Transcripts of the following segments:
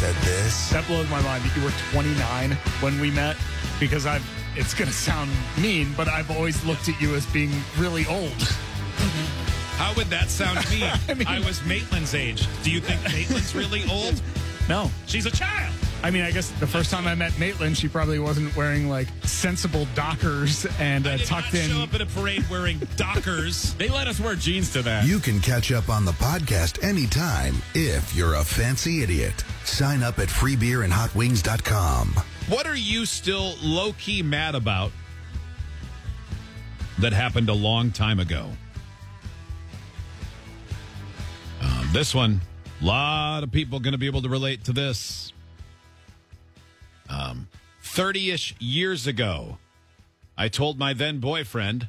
said this. That blows my mind that you were 29 when we met, because it's going to sound mean, but I've always looked at you as being really old. How would that sound mean? I was Maitland's age. Do you think Maitland's really old? No. She's a child. I mean, I guess the first time I met Maitland, she probably wasn't wearing like sensible Dockers and I did tucked not in. show up at a parade wearing Dockers. They let us wear jeans to that. You can catch up on the podcast anytime if you're a fancy idiot. Sign up at freebeerandhotwings.com. What are you still low-key mad about that happened a long time ago? This one, a lot of people going to be able to relate to this. 30-ish years ago, I told my then boyfriend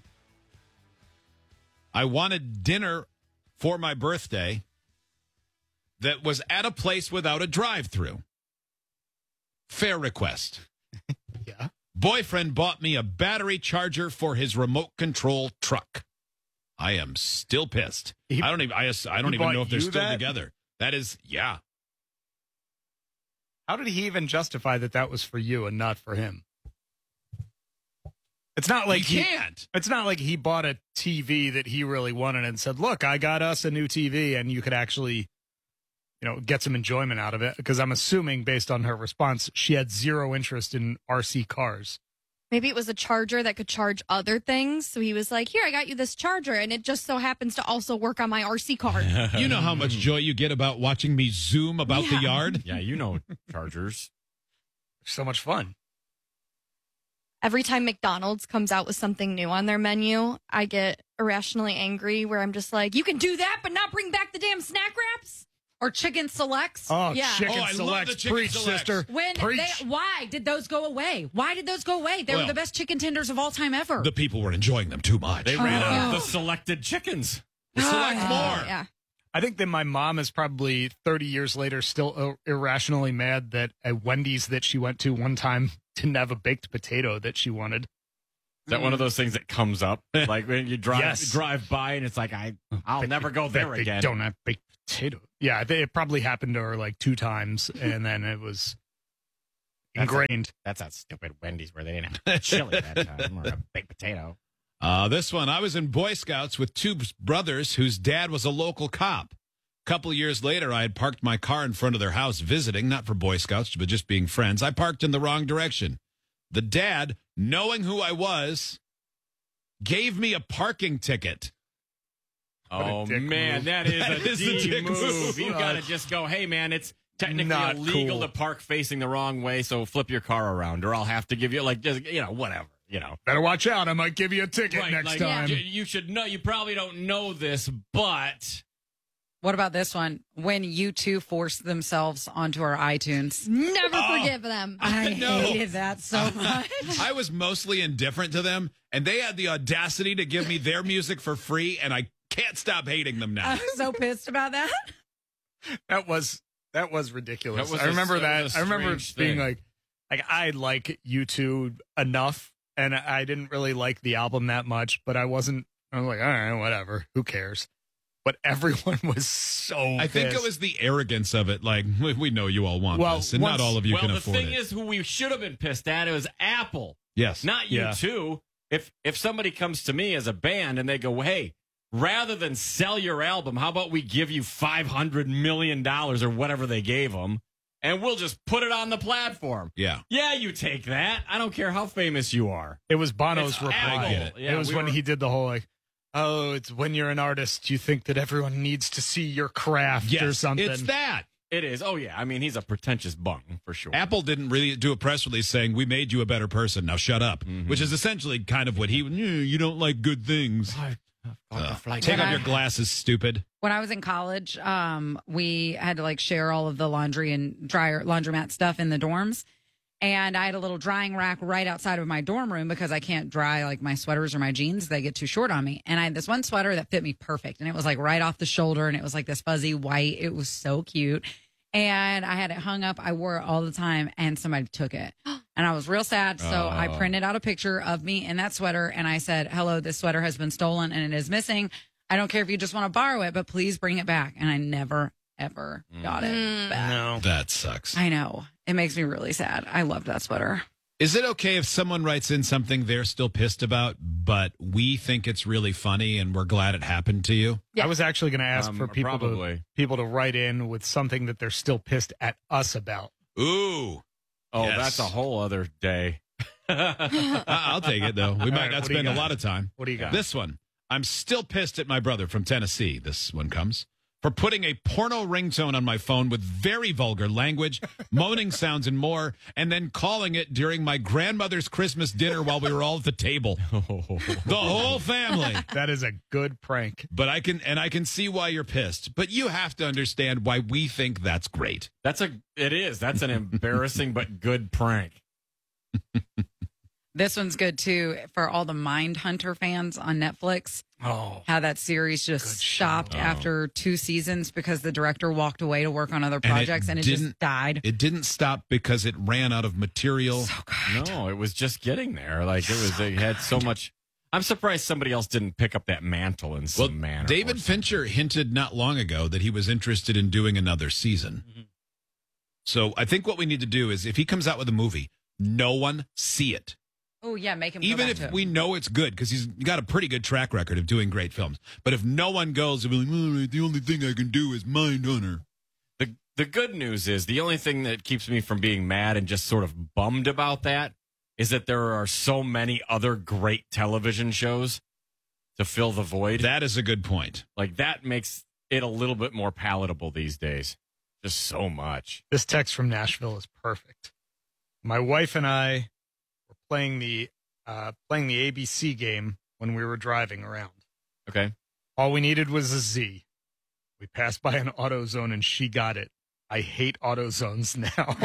I wanted dinner for my birthday that was at a place without a drive-through. Fair request. Yeah. Boyfriend bought me a battery charger for his remote control truck. I am still pissed. I don't even know if they're still together. That is, yeah. How did he even justify that was for you and not for him? It's not like you can't. It's not like he bought a TV that he really wanted and said, "Look, I got us a new TV," and you could actually, get some enjoyment out of it. Because I'm assuming, based on her response, she had zero interest in RC cars. Maybe it was a charger that could charge other things. So he was like, "Here, I got you this charger, and it just so happens to also work on my RC car." You know how much joy you get about watching me zoom about the yard? Yeah, chargers. So much fun. Every time McDonald's comes out with something new on their menu, I get irrationally angry where I'm just like, you can do that, but not bring back the damn snack wraps? Or chicken selects. Oh, Yeah. chicken I love selects. the chicken Preach, selects. sister. Preach. Why did those go away? Why did those go away? They were the best chicken tenders of all time ever. The people were enjoying them too much. They ran out of the selected chickens. Select more. Yeah. I think that my mom is probably 30 years later still irrationally mad that a Wendy's that she went to one time didn't have a baked potato that she wanted. Is that one of those things that comes up? Like when you drive by and it's like, I'll never go there They again. don't have baked potato. Yeah, it probably happened to her like 2 times, and then it was ingrained. That's that stupid Wendy's where they didn't have chili that time or a baked potato. This one, I was in Boy Scouts with 2 brothers whose dad was a local cop. A couple of years later, I had parked my car in front of their house visiting, not for Boy Scouts, but just being friends. I parked in the wrong direction. The dad, knowing who I was, gave me a parking ticket. Oh, man, move. that is That a is a D dick move. move. You got to just go, hey, man, it's technically Not illegal cool. to park facing the wrong way, so flip your car around, or I'll have to give you, whatever, Better watch out. I might give you a ticket Right, next like, time. You should know, you probably don't know this, but... What about this one? When U2 forced themselves onto our iTunes. Never forgive them. I No. hated that so much. I was mostly indifferent to them, and they had the audacity to give me their music for free, and I can't stop hating them now. I was so pissed about that. That was ridiculous. That was I remember that was a I remember strange being thing. like I like U2 enough, and I didn't really like the album that much, but I was like, all right, whatever, who cares? But everyone was so I think it pissed. was the arrogance of it. Like, we know you all want Well, this, and not once- all of you well, can the afford thing it. is, who we should have been pissed at, it was Apple, Yes. not you Yeah. two. If somebody comes to me as a band and they go, hey, rather than sell your album, how about we give you $500 million or whatever they gave them, and we'll just put it on the platform. Yeah. Yeah, you take that. I don't care how famous you are. It was Bono's It's reply. Apple. I get it. Yeah, it was we when were- he did the whole like, oh, it's when you're an artist, you think that everyone needs to see your craft Yes, or something. it's that. It is. Oh, yeah. I mean, he's a pretentious bung, for sure. Apple didn't really do a press release saying, we made you a better person, now shut up, which is essentially kind of what you don't like good things. Take off your glasses, stupid. When I was in college, we had to share all of the laundry and laundromat stuff in the dorms. And I had a little drying rack right outside of my dorm room because I can't dry my sweaters or my jeans. They get too short on me. And I had this one sweater that fit me perfect. And it was right off the shoulder. And it was this fuzzy white. It was so cute. And I had it hung up. I wore it all the time. And somebody took it. And I was real sad. So I printed out a picture of me in that sweater. And I said, hello, this sweater has been stolen and it is missing. I don't care if you just want to borrow it, but please bring it back. And I never, ever got it Mm. back. No. That sucks. I know. It makes me really sad. I love that sweater. Is it okay if someone writes in something they're still pissed about, but we think it's really funny and we're glad it happened to you? Yeah. I was actually going to ask for probably. people to write in with something that they're still pissed at us about. Ooh. Oh, Yes. that's a whole other day. I'll take it, though. We might right, not what do you spend a got? lot of time. What do you got? This one. I'm still pissed at my brother from Tennessee. This one comes. For putting a porno ringtone on my phone with very vulgar language, moaning sounds, and more, and then calling it during my grandmother's Christmas dinner while we were all at the table. The whole family. That is a good prank. But I can see why you're pissed. But you have to understand why we think that's great. It is. That's an embarrassing but good prank. This one's good too for all the Mindhunter fans on Netflix. Oh. How that series just Good stopped show. after 2 seasons because the director walked away to work on other projects and it just didn't- died. It didn't stop because it ran out of material. So good. No, it was just getting there. Like it had so much. I'm surprised somebody else didn't pick up that mantle in Well, some manner. David or something. Fincher hinted not long ago that he was interested in doing another season. So I think what we need to do is if he comes out with a movie, no one see it. Oh yeah, make him go Even back if to it. we know it's good, because he's got a pretty good track record of doing great films. But if no one goes, they'll be like, all right, the only thing I can do is Mindhunter. The good news is the only thing that keeps me from being mad and just sort of bummed about that is that there are so many other great television shows to fill the void. That is a good point. Like that makes it a little bit more palatable these days. Just so much. This text from Nashville is perfect. My wife and I were playing the ABC game when we were driving around. Okay. All we needed was a Z. We passed by an AutoZone and she got it. I hate AutoZones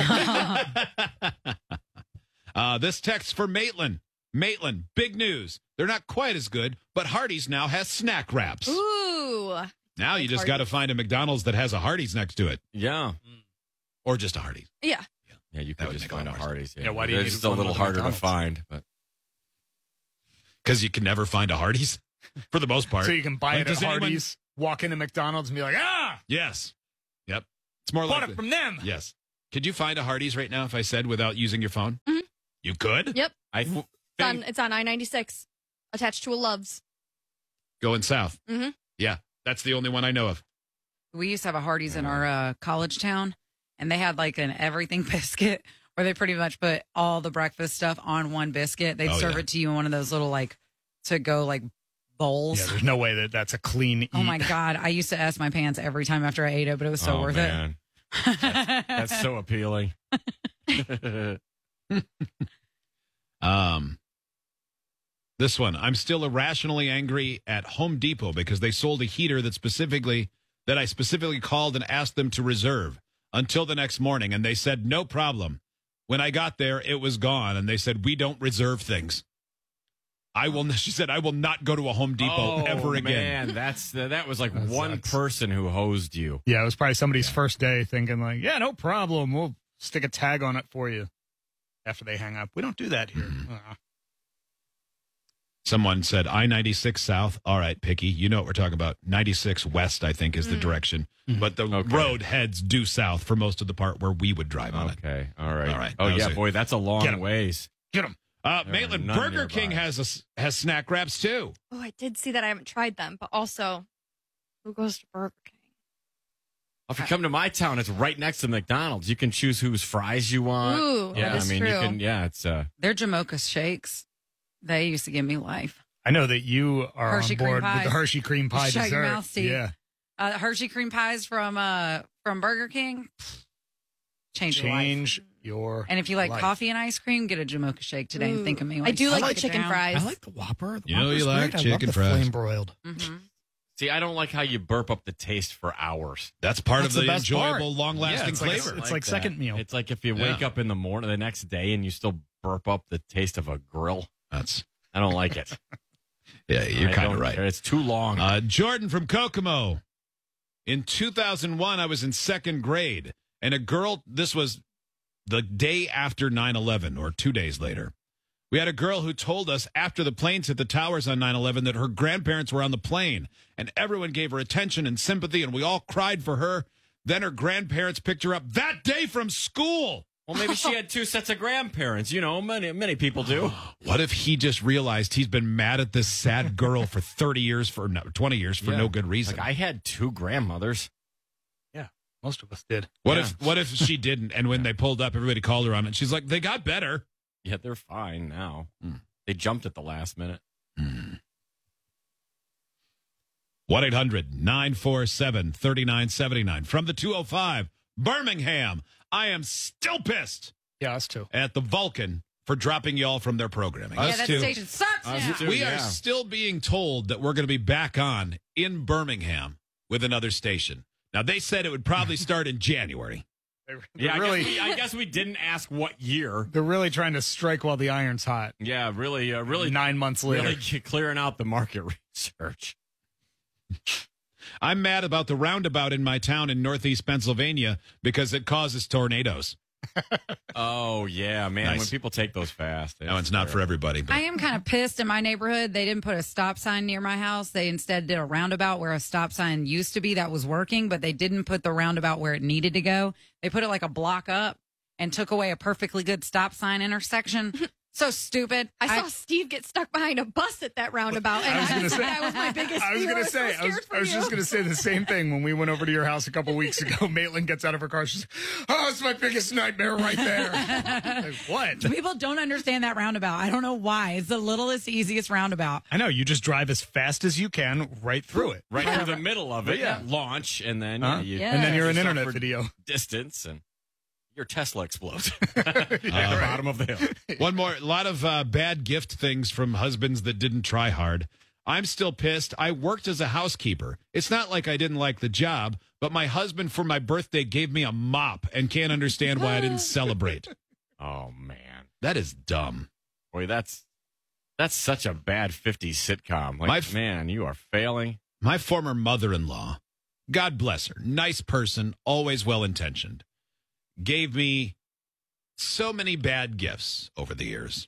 now. This text for Maitland. Maitland, big news. They're not quite as good, but Hardee's now has snack wraps. Ooh. Now you Like just got to Hardee's. find a McDonald's that has a Hardee's next to it, Yeah. or just a Hardee's. Yeah. Yeah, you That could would just make a find a lot more Hardee's. Yeah, why do you They're need just one a little with a harder to McDonald's? find, but Because you can never find a Hardee's, for the most part. So you can buy Like, it at does anyone- Hardee's, walk into McDonald's and be like, Yes. Yep. It's more bought like it from them. Yes. Could you find a Hardee's right now if I said without using your phone? Mhm. You could? Yep. I think It's on I-96, attached to a Love's. Going south. Mhm. Yeah. That's the only one I know of. We used to have a Hardee's in our college town, and they had like an everything biscuit where they pretty much put all the breakfast stuff on one biscuit. They'd Oh, serve yeah. it to you in one of those little like to go like bowls. Yeah, there's no way that that's a clean eat. Oh my God. I used to ask my pants every time after I ate it, but it was so worth man. it. That's so appealing. This one. I'm still irrationally angry at Home Depot because they sold a heater that I specifically called and asked them to reserve until the next morning, and they said no problem. When I got there, it was gone, and they said we don't reserve things. She said I will not go to a Home Depot ever again. Man, that was like That one sucks. person who hosed you. Yeah, it was probably somebody's first day thinking like, yeah, no problem. We'll stick a tag on it for you after they hang up. We don't do that here. Someone said I-96 South. All right, Picky, you know what we're talking about. 96 West, I think, is the direction. But the Okay. road heads due south for most of the part where we would drive on it. Okay, all right. All right. Oh That was yeah, it. boy, that's a Get long 'em. ways. Get them. Maitland, none Burger nearby. King has snack wraps too. Oh, I did see that. I haven't tried them, but also, who goes to Burger King? If you come to my town, it's right next to McDonald's. You can choose whose fries you want. Ooh, yeah, that is I mean, true. you can. Yeah, it's Their Jamocha shakes, they used to give me life. I know that you are Hershey on cream board with pies. the Hershey cream pie Shut dessert. your mouth, Steve. Yeah, Hershey cream pies from Burger King, change your life. change your. And if you like life. coffee and ice cream, get a Jamocha shake today and Ooh. think of me. I when do you like suck the it chicken down. fries. I like the Whopper. The You know Whopper's you like great. I chicken love the fries. flame broiled. Mhm. see. I don't like how you burp up the taste for hours. That's part That's of the the best part. enjoyable, long-lasting Yeah, it's like flavor. It's like second meal. It's like if you Yeah. wake up in the morning the next day and you still burp up the taste of a grill. That's I don't like it. yeah, you're I kind of don't- right. It's too long. Jordan from Kokomo. In 2001, I was in second grade, and a girl, this was the day after 9/11, or 2 days later. We had a girl who told us after the planes hit the towers on 9/11 that her grandparents were on the plane, and everyone gave her attention and sympathy, and we all cried for her. Then her grandparents picked her up that day from school. Well, maybe she had 2 sets of grandparents. You know, many people do. What if he just realized he's been mad at this sad girl for 20 years for no good reason? Like, I had 2 grandmothers. Yeah, most of us did. What Yeah. if she didn't? And when they pulled up, everybody called her on it. She's like, they got better. Yeah, they're fine now. They jumped at the last minute. 1-800-947-3979 from the 205 Birmingham. I am still pissed Yeah, us too. at the Vulcan for dropping y'all from their programming. Yeah, that station sucks now. We are still being told that we're going to be back on in Birmingham with another station. Now, they said it would probably start in January. Yeah, really, I guess we didn't ask what year. they're really trying to strike while the iron's hot. Yeah, really 9 months later. really clearing out the market research. I'm mad about the roundabout in my town in northeast Pennsylvania because it causes tornadoes. Oh, yeah, man. Nice. When people take those fast. No, it's not for everybody. But I am kind of pissed in my neighborhood. They didn't put a stop sign near my house. They instead did a roundabout where a stop sign used to be that was working, but they didn't put the roundabout where it needed to go. They put it like a block up and took away a perfectly good stop sign intersection. So stupid. I saw Steve get stuck behind a bus at that roundabout, and I was gonna say- that was my biggest I was fear. going to say, so scared for I was you. just going to say the same thing when we went over to your house a couple weeks ago. Maitland gets out of her car. She's, oh, it's my biggest nightmare right there. Like, what? People don't understand that roundabout. I don't know why. It's the littlest, easiest roundabout. I know. You just drive as fast as you can right through it. Right through the middle of it. Yeah. Launch, and then Huh? you Yeah. And then you're an yourself internet for video. distance, and your Tesla explodes at the bottom of the hill. one more, a lot of bad gift things from husbands that didn't try hard. I'm still pissed. I worked as a housekeeper. It's not like I didn't like the job, but my husband for my birthday gave me a mop and can't understand why I didn't celebrate. Oh, man. That is dumb. Boy, that's such a bad 50s sitcom. Like, man, you are failing. My former mother-in-law, God bless her, nice person, always well-intentioned, gave me so many bad gifts over the years.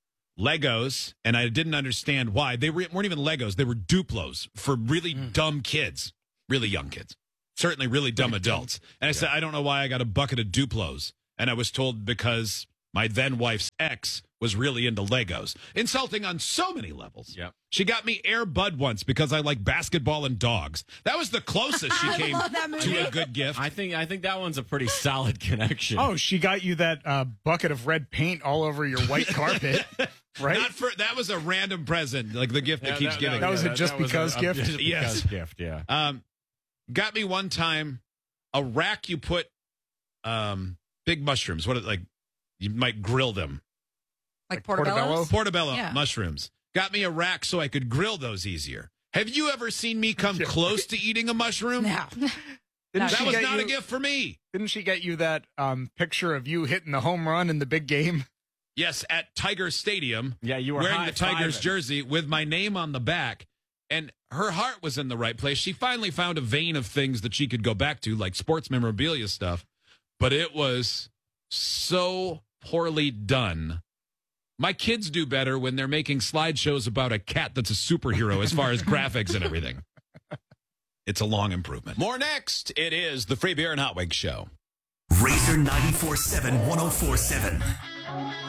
Legos, and I didn't understand why. They weren't even Legos. They were Duplos for really dumb kids, really young kids, certainly really dumb adults. And I said, I don't know why I got a bucket of Duplos. And I was told because my then wife's ex was really into Legos. Insulting on so many levels. Yep. She got me Air Bud once because I like basketball and dogs. That was the closest she came love that movie. to a good gift. I think that one's a pretty solid connection. Oh, she got you that bucket of red paint all over your white carpet, right? Not for that was a random present, like the gift that keeps giving. That was a just because gift? Just Yes. because gift, yeah. Got me one time a rack you put big mushrooms. You might grill them. Like Portobello? Portobello? Portobello Yeah. mushrooms. Got me a rack so I could grill those easier. Have you ever seen me come close to eating a mushroom? No. Didn't That she was get not a you- gift for me. Didn't she get you that picture of you hitting the home run in the big game? Yes, at Tiger Stadium. Yeah, you were wearing the Tigers high-fiving. jersey with my name on the back. And her heart was in the right place. She finally found a vein of things that she could go back to, like sports memorabilia stuff. But it was so poorly done. My kids do better when they're making slideshows about a cat that's a superhero as far as graphics and everything. It's a long improvement. More next. It is the Free Beer and Hot Wings Show. Razor 94.7 104.7.